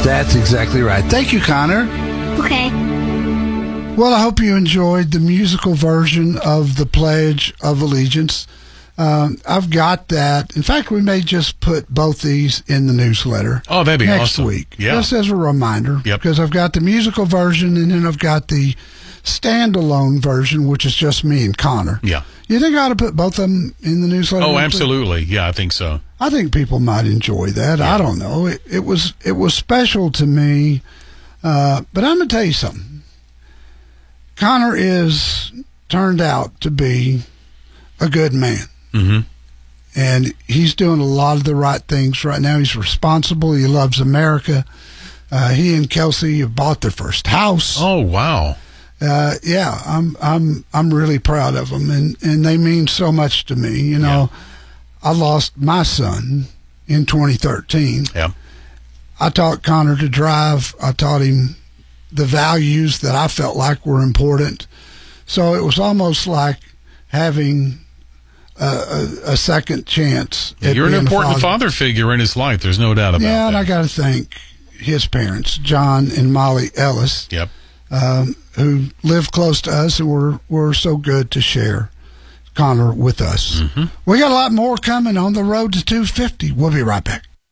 That's exactly right. Thank you, Connor. Okay. Well, I hope you enjoyed the musical version of the Pledge of Allegiance. I've got that. In fact, we may just put both these in the newsletter. Oh, that'd be next awesome. week. Yeah. Just as a reminder. Yep. Because I've got the musical version and then I've got the standalone version, which is just me and Connor. Yeah. You think I ought to put both of them in the newsletter? Oh, absolutely. Yeah, I think so. I think people might enjoy that. Yeah. I don't know. It was special to me. But I'm going to tell you something. Connor is turned out to be a good man. Mm-hmm. And he's doing a lot of the right things right now. He's responsible. He loves America. He and Kelsey have bought their first house. Oh, wow. Yeah, I'm really proud of them, and they mean so much to me. You know, I lost my son in 2013. Yeah. I taught Connor to drive. I taught him the values that I felt like were important. So it was almost like having a second chance. Yeah, at you're an being a important father figure in his life. There's no doubt about that. Yeah, and I got to thank his parents, John and Molly Ellis, Yep. who lived close to us and were so good to share Connor with us. Mm-hmm. We got a lot more coming on the road to 250. We'll be right back.